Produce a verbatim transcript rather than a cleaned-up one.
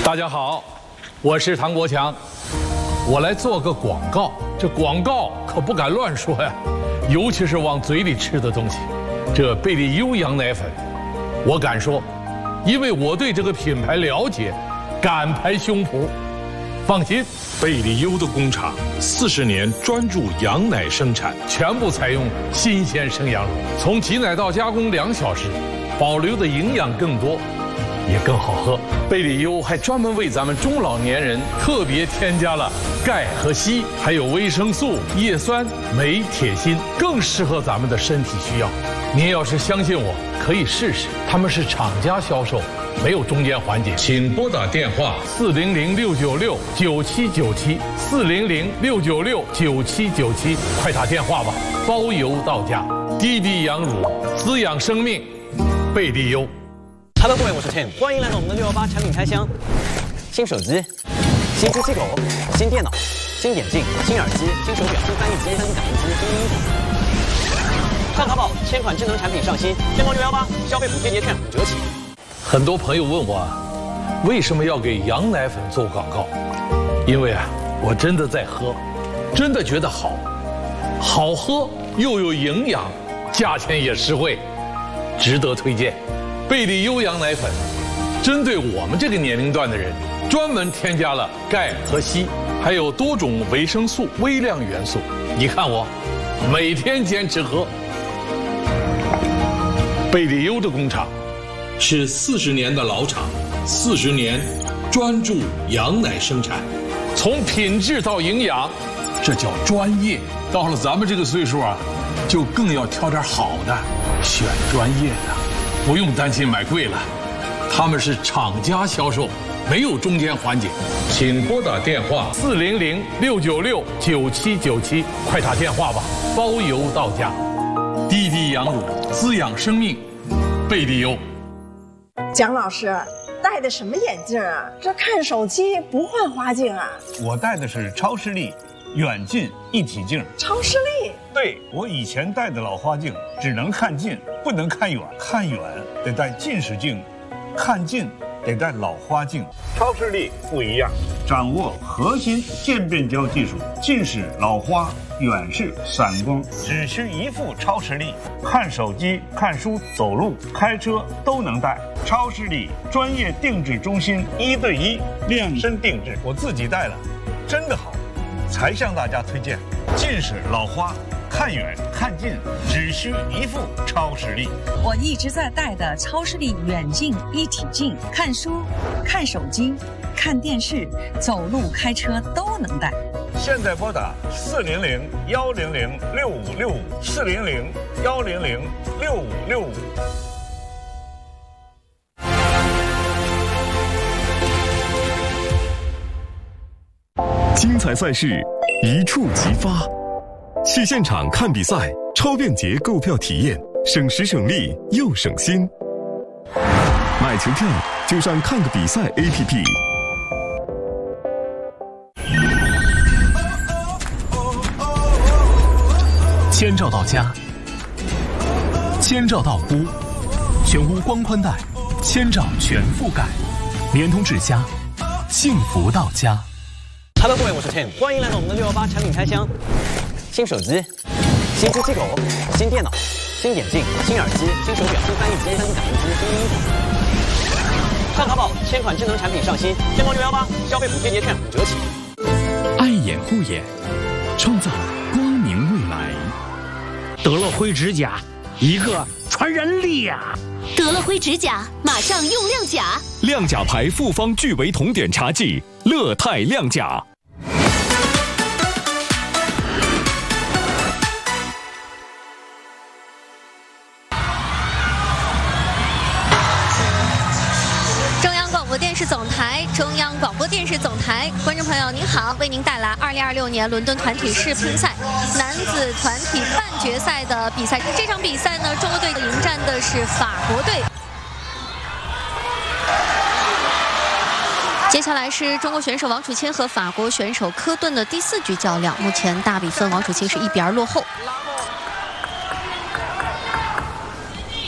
大家好，我是唐国强，我来做个广告。这广告可不敢乱说呀，尤其是往嘴里吃的东西。这贝利优羊奶粉，我敢说，因为我对这个品牌了解，敢拍胸脯。放心， 贝利优的工厂四十年专注羊奶生产， 全部采用新鲜生羊乳，从挤奶到加工两小时，保留的营养更多。也更好喝。贝利优还专门为咱们中老年人特别添加了钙和硒，还有维生素、叶酸、镁、铁、锌，更适合咱们的身体需要。您要是相信我，可以试试。他们是厂家销售，没有中间环节。 请拨打电话四零零六九六九七九七四零零六九六九七九七，快打电话吧，包邮到家。滴滴羊乳滋养生命，贝利优。 Hello， 各位，我是 Tim， 欢迎来到我们的六幺八产品开箱。新手机、新呼吸口、新电脑、新眼镜、新耳机、新手表、新翻译机、新打印机、新衣服。上淘宝，千款智能产品上新，天猫六幺八消费补贴节券五折起。 很多朋友问我啊，为什么要给羊奶粉做广告？因为啊，我真的在喝，真的觉得好，好喝又有营养，价钱也实惠，值得推荐。贝利优羊奶粉针对我们这个年龄段的人，专门添加了钙和硒，还有多种维生素、微量元素。你看我，每天坚持喝。贝利优的工厂是四十年的老厂，四十年专注羊奶生产， 从品质到营养，这叫专业。到了咱们这个岁数啊，就更要挑点好的，选专业的。不用担心买贵了，他们是厂家销售，没有中间环节。 请拨打电话四零零六九六九七九七，快打电话吧，包邮到家。滴滴羊乳滋养生命，贝利优。 蒋老师戴的什么眼镜啊？这看手机不换花镜啊？ 我戴的是超视力远近一体镜。 超视力？ 对，我以前戴的老花镜只能看近，不能看远，看远得戴近视镜，看近得戴老花镜。超视力不一样，掌握核心渐变焦技术，近视、老花、远视、散光，只需一副超视力，看手机、看书、走路、开车都能戴。超视力专业定制中心，一对一量身定制，我自己戴了，真的好，才向大家推荐。近视、老花。看远看近只需一副超视力。 我一直在戴的超视力远近一体镜，看书、看手机、看电视、走路、开车都能戴。 现在拨打四零零幺零零六五六五四零零幺零零六五六五。 精彩赛事一触即发。去现场看比赛，超便捷购票体验，省时省力又省心。买球票就上看个比赛 A P P。 千兆到家，千兆到屋，全屋光宽带，千兆全覆盖，联通至家，幸福到家。 Hello， 各位，我是 Tim， 欢迎来到我们的六幺八产品开箱。新手机、新呼吸口、新电脑、新眼镜、新耳机、新手表、新翻译机、新打印机、新衣服。上淘宝，千款智能产品上新，天猫六幺八消费补贴节券五折起。 爱眼护眼，创造光明未来。 得了灰指甲，一个传染力啊！ 得了灰指甲，马上用亮甲。 亮甲牌复方聚维酮碘茶剂，乐泰亮甲。 电视总台，中央广播电视总台，观众朋友您好，为您带来二零二六年伦敦团体世乒赛男子团体半决赛的比赛。这场比赛呢，中国队迎战的是法国队。接下来是中国选手王楚钦和法国选手科顿的第四局较量，目前大比分王楚钦是一比二落后。